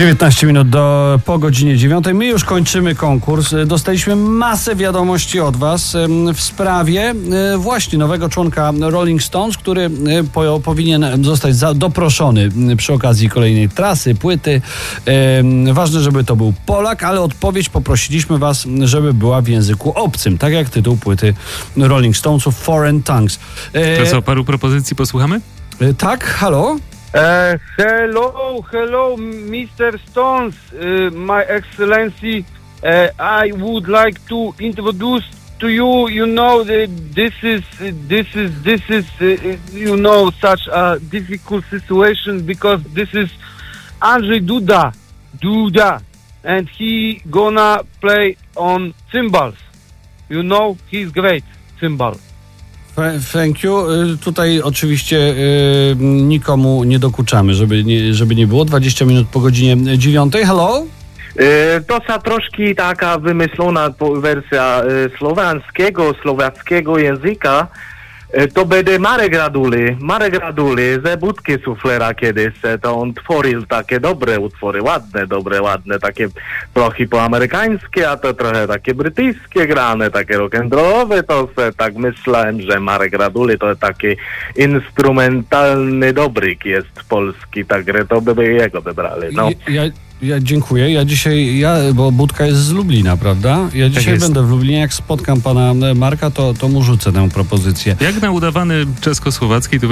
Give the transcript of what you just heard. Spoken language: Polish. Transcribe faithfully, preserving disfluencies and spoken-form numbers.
dziewiętnaście minut do, po godzinie dziewiątej. My już kończymy konkurs. Dostaliśmy masę wiadomości od was w sprawie właśnie nowego członka Rolling Stones, który po, powinien zostać za, doproszony przy okazji kolejnej trasy, płyty. Ważne, żeby to był Polak, ale odpowiedź poprosiliśmy was, żeby była w języku obcym, tak jak tytuł płyty Rolling Stonesów Foreign Tongues. To co, paru propozycji posłuchamy? Tak, halo? Uh, hello, hello, mister Stones, uh, my excellency. Uh, I would like to introduce to you. You know, that this is this is this is uh, you know such a difficult situation because this is Andrzej Duda, Duda, and he gonna play on cymbals. You know, he's great cymbal. Thank you. Tutaj oczywiście y, nikomu nie dokuczamy, żeby nie, żeby nie było. dwadzieścia minut po godzinie dziewiątej. Hello? To sa troszki taka wymyślona wersja słowiańskiego, słowackiego języka. To będzie Marek Raduli. Marek Raduli ze Budki Suflera kiedyś, to on tworzył takie dobre utwory, ładne, dobre, ładne, takie trochę poamerykańskie, a to trochę takie brytyjskie grane, takie rock'n'rollowe, to se tak myślałem, że Marek Raduli to taki instrumentalny dobryk jest polski, tak to by jego wybrali. No. Ja, ja dziękuję. Ja dzisiaj, ja, bo Budka jest z Lublina, prawda? Ja dzisiaj jest. będę w Lublinie, jak spotkam pana Marka, to, to mu rzucę tę propozycję. Jak na udawany czesko-słowacki, to